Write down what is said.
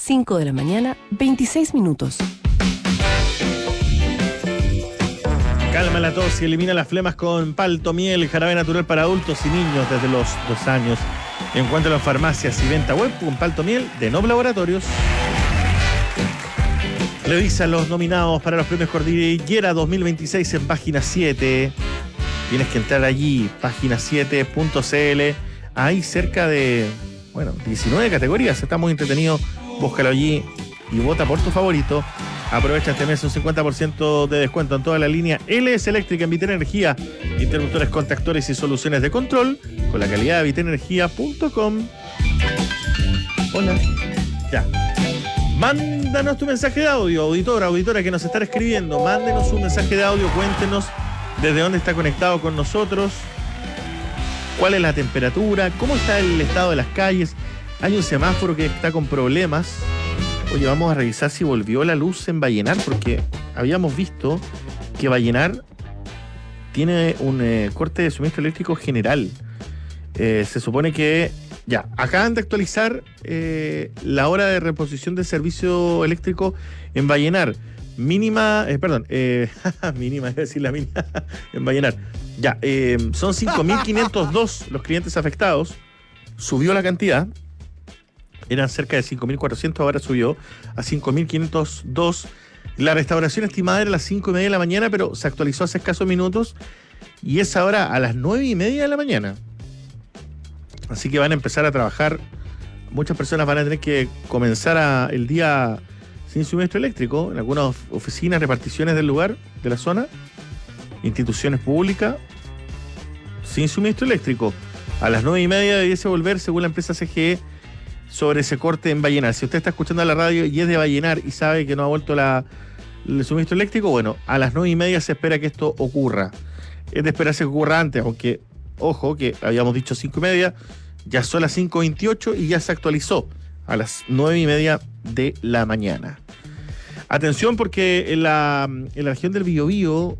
5 de la mañana, 26 minutos. Calma la tos y elimina las flemas con Palto Miel, jarabe natural para adultos y niños desde los 2 años. Encuéntralo en farmacias y venta web con Palto Miel de Nob Laboratorios. Revisa los nominados para los premios Cordillera 2026 en página 7. Tienes que entrar allí, página7.cl. Hay cerca de, 19 categorías. Está muy entretenido. Búscalo allí y vota por tu favorito. Aprovecha este mes un 50% de descuento en toda la línea LS Eléctrica en Vitenergia. Interruptores, contactores y soluciones de control con la calidad de vitenergia.com. Hola. Ya. Mándanos tu mensaje de audio, auditora que nos está escribiendo. Mándenos un mensaje de audio, cuéntenos desde dónde está conectado con nosotros, cuál es la temperatura, cómo está el estado de las calles. Hay un semáforo que está con problemas. Oye, vamos a revisar si volvió la luz en Vallenar, porque habíamos visto que Vallenar tiene un corte de suministro eléctrico general. Se supone que ya acaban de actualizar la hora de reposición del servicio eléctrico en Vallenar. Mínima, mínima, es decir, la mínima en Vallenar. Ya, son 5.502 los clientes afectados. Subió la cantidad. Eran cerca de 5.400, ahora subió a 5.502. La restauración estimada era a las 5:30 de la mañana, pero se actualizó hace escasos minutos y es ahora a las 9:30 de la mañana. Así que van a empezar a trabajar. Muchas personas van a tener que comenzar el día sin suministro eléctrico en algunas oficinas, reparticiones del lugar, de la zona, instituciones públicas, sin suministro eléctrico. A las 9:30 debiese volver, según la empresa CGE, sobre ese corte en Vallenar. Si usted está escuchando la radio y es de Vallenar y sabe que no ha vuelto el suministro eléctrico, bueno, a las 9:30 se espera que esto ocurra. Es de esperarse que ocurra antes, aunque, ojo, que habíamos dicho 5:30, ya son las 5:28 y ya se actualizó a las 9:30 de la mañana. Atención, porque en la región del Biobío